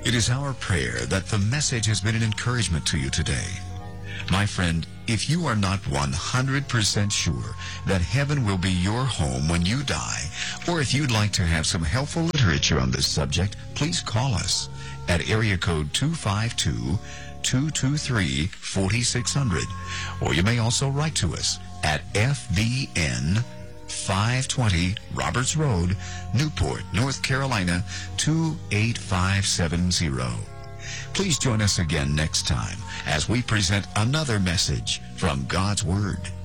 It is our prayer that the message has been an encouragement to you today. My friend, if you are not 100% sure that heaven will be your home when you die, or if you'd like to have some helpful literature on this subject, please call us at area code 252-223-4600. Or you may also write to us at FBN 520 Roberts Road, Newport, North Carolina 28570. Please join us again next time as we present another message from God's Word.